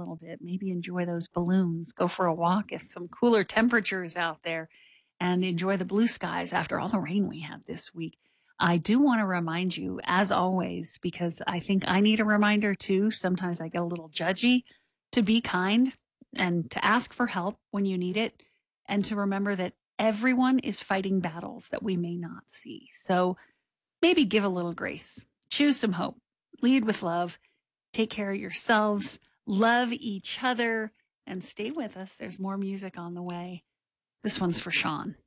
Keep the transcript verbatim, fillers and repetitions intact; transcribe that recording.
little bit. Maybe enjoy those balloons, go for a walk if some cooler temperatures out there, and enjoy the blue skies after all the rain we had this week. I do want to remind you, as always, because I think I need a reminder too. Sometimes I get a little judgy, to be kind and to ask for help when you need it, and to remember that everyone is fighting battles that we may not see. So maybe give a little grace, choose some hope, lead with love, take care of yourselves, love each other, and stay with us. There's more music on the way. This one's for Sean.